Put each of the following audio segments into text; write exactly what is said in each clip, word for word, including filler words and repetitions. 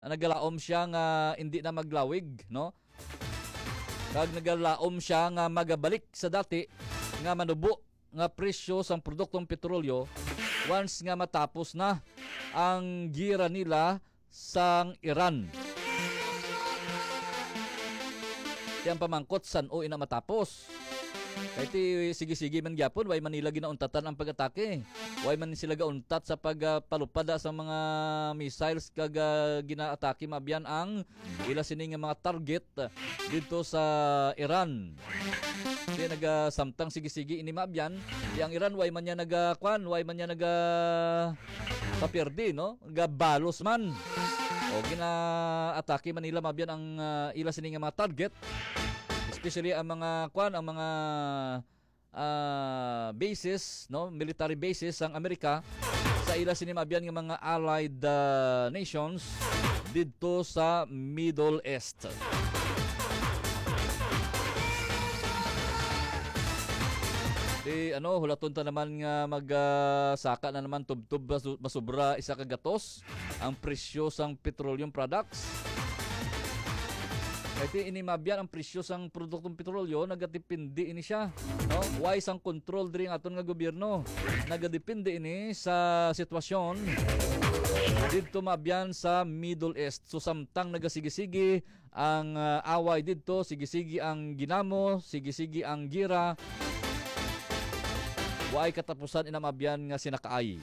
nagalaom siya nga hindi na maglawig, no? Kag nagalaom siya nga magabalik sa dati nga manubo nga presyo sang produktong petrolyo once nga matapos na ang gira nila sang Iran. Yang pamangkot san o ina matapos. Kaya ti sige-sige man gyapon way Manila ginauntatan ang pag-atake. Way man sila gauntat sa pagpalupada sa mga missiles kag uh, ginaatake mabyan ang ila sini nga mga target dito sa Iran. Kaya nagasamtang sige-sige ini mabyan, yang Iran way man niya nagakwan, way man niya naga papirdi, no? Gabalos man. O ginaatake man nila mabyan ang uh, ila sini nga mga target. Especially ang mga kwan, ang mga uh, bases, no, military bases ang Amerika sa ila sinimabyan ng mga allied uh, nations dito sa Middle East. Di ano, hulaton ta naman nga magsaka uh, na naman tubtub basubra isa ka gatos ang presyo sang petroleum products. Kaya inimabyan ang presyo sang produktong petrolyo, nagadepende ini siya. No? Why sang control diri ang aton nga gobyerno? Nagadepende ini sa sitwasyon dito mabyan sa Middle East. So samtang nagasigi-sigi ang uh, away dito, sige-sigi ang ginamo, sige-sigi ang gira. Why katapusan inamabyan nga sinakaay.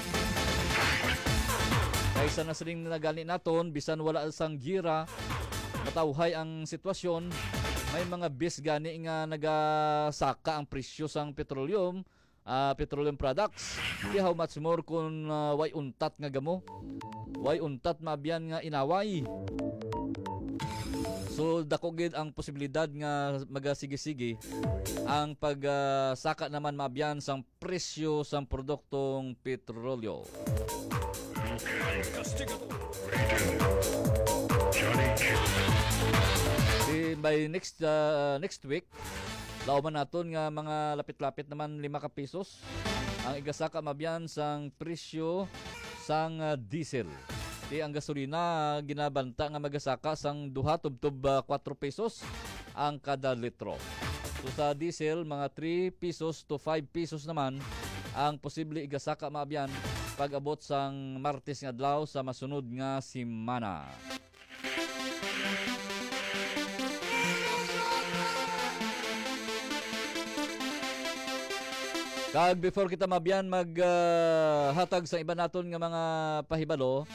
Kaysa na siling nagani naton, bisan wala sang gira, matawhay ang sitwasyon, may mga bis gani nga nagasaka ang presyo sang petroleum, uh, petroleum products. Di how much more kung uh, way untat nga gamo, way untat mabyan nga inaway. So dako gid ang posibilidad nga magasigi-sigi ang pagsaka uh, naman mabyan sang presyo sang produktong petrolyo. Di, by next uh, next week, lauman naton nga mga lapit-lapit naman lima ka pesos ang igasaka mabyan sang presyo sang uh, diesel. Di ang gasolina ginabanta nga magasaka sang duha tubtob uh, four pesos ang kada litro. So sa diesel mga three pesos to five pesos naman ang posible igasaka mabyan pag abot sang Martes nga adlaw sa masunod nga semana. Kag before kita mabyan maghatag uh, sa iba naton nga mga pahibalo,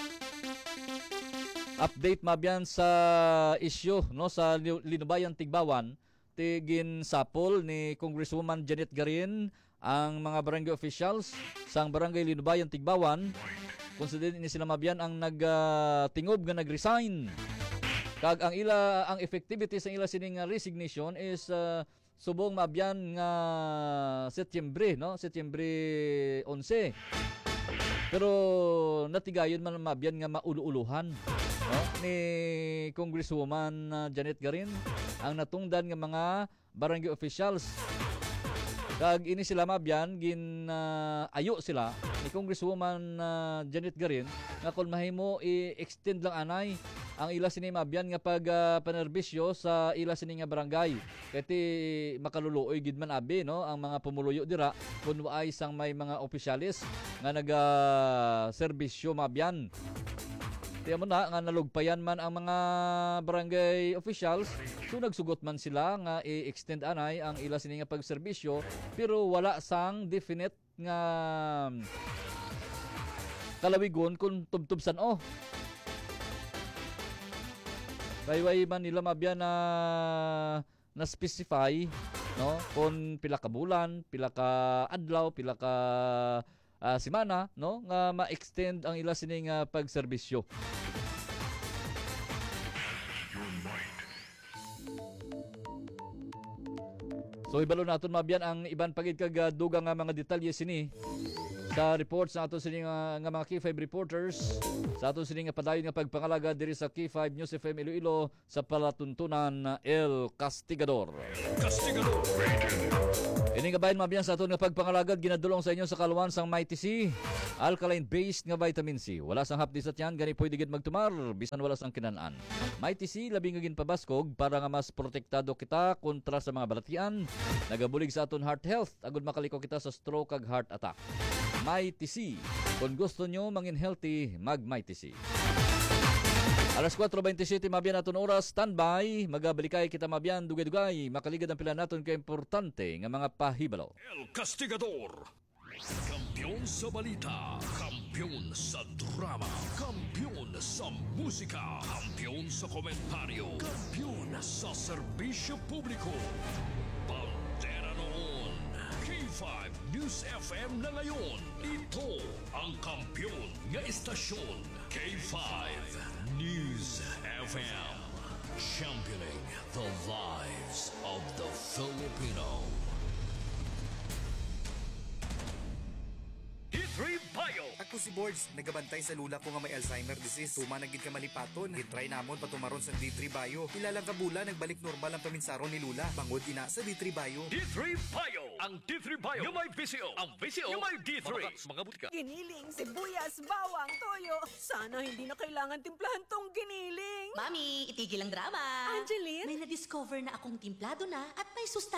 update mabyan sa issue no sa Linubayan Tigbawan, tigin sapol ni Congresswoman Janet Garin ang mga barangay officials sang barangay Linubayan Tigbawan. Consider ni sila mabyan ang nagtingob uh, nga nagresign. Kag ang ila ang effectivity sa ila sining resignation is uh, subong mabyan nga Setyembre, no? Setyembre eleven. Pero natigayon man mabyan nga maulu-uluhan, no? Ni Congresswoman uh, Janet Garin ang natungdan nga mga barangay officials. Kag ini sila mabyan gin uh, ayo sila ni Congresswoman uh, Janet Garin nga kung mahimo i-extend lang anay ang ila sini mabyan nga pag uh, panerbisyo sa ila sini nga barangay. Kati makaluluoy gid man abi no ang mga pumuluyo dira kun waay sang may mga opisyalis nga naga serbisyo mabyan. Tiya mo na nga nalugpayan man ang mga barangay officials, so nagsugot man sila nga i-extend anay ang ila sini nga pagserbisyo pero wala sang definite nga kalawigon kung tubtub san o. Wayway man nila mabyan na na specify no kung pila ka bulan, pila ka adlaw, pila ka uh, semana no nga ma-extend ang ila sining uh, pagserbisyo. So ibalo naton mabyan ang iban pagid kag dugang nga mga detalye sini sa reports sa ato sining nga, nga mga K five reporters sa ato sining nga padayon nga pagpangalaga diri sa K five News F M Iloilo sa palatuntunan El Castigador. Castigador. Ini nga bayan mabiyan sa aton nga pagpangalagad ginadulong sa inyo sa kaluwan sang Mighty C, alkaline based nga vitamin C. Wala sang hapdi sa tiyan gani pwede gid magtumar bisan wala sang kinaan. Mighty C labi nga ginpabaskog para nga mas protektado kita kontra sa mga balatian, nagabulig sa aton heart health agud makaliko kita sa stroke kag heart attack. Mighty C. Kung gusto nyo mangin healthy, mag Mighty C. Alas four twenty-seven mabiyan naton oras, standby. Magabalikay kita mabiyan, dugay-dugay. Makaligad ang pila naton ka importante nga mga pahibalo. El Castigador. Kampiyon sa balita, kampiyon sa drama, kampiyon sa musika, kampiyon sa komentaryo, kampiyon sa serbisyo publiko. Pantera noon, K five News F M na ngayon. Ito ang kampiyon nga istasyon, K five News F M. Championing the lives of the Filipino. D three Bio. Ako si Boards, nagabantay sa lula ko nga may Alzheimer disease. Tuma nagid ka malipaton. Gitry namon patumaron sa D three Bio. Ilalang kabula nagbalik normal ang paminsaron ni Lula. Bangod ina sa D three Bio. D three Bio. Ang D three Bio. Yung may V C O. Ang V C O. Yung may D three. Mga, mga butika. Giniling, sibuyas, bawang, toyo. Sana hindi na kailangan timplahan tong giniling. Mami, itigil ang drama. Angeline? May na-discover na akong timplado na at may sustansya